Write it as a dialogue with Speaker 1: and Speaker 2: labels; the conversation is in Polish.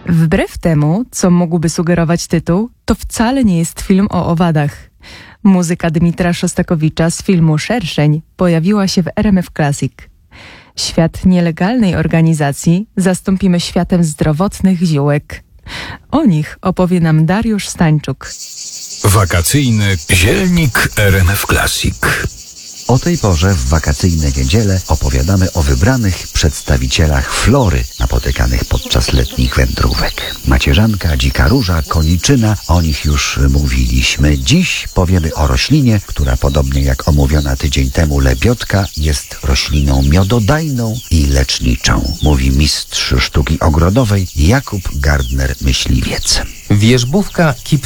Speaker 1: Wbrew temu, co mógłby sugerować tytuł, to wcale nie jest film o owadach. Muzyka Dmitra Szostakowicza z filmu Szerszeń pojawiła się w RMF Classic. Świat nielegalnej organizacji zastąpimy światem zdrowotnych ziółek. O nich opowie nam Dariusz Stańczuk.
Speaker 2: Wakacyjny zielnik RMF Classic.
Speaker 3: O tej porze w wakacyjne niedziele opowiadamy o wybranych przedstawicielach flory napotykanych podczas letnich wędrówek. Macierzanka, dzika róża, koniczyna, o nich już mówiliśmy. Dziś powiemy o roślinie, która podobnie jak omówiona tydzień temu lebiotka jest rośliną miododajną i leczniczą. Mówi mistrz sztuki ogrodowej Jakub Gardner-Myśliwiec.
Speaker 4: Wierzbówka